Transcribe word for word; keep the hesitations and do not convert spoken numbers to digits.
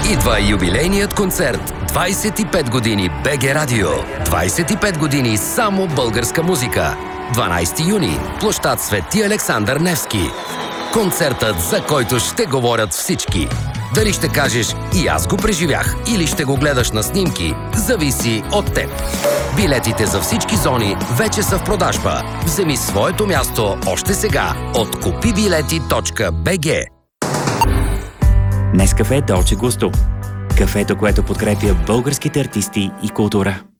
Идва юбилейният концерт двайсет и пет години БГ Радио. двайсет и пет години само българска музика. дванайсети юни, площад Свети Александър Невски. Концертът, за който ще говорят всички. Дали ще кажеш "и аз го преживях" или ще го гледаш на снимки, зависи от теб. Билетите за всички зони вече са в продажба. Вземи своето място още сега от купи билети точка би джи. Нескафе Долче Густо. Кафето, което подкрепя българските артисти и култура.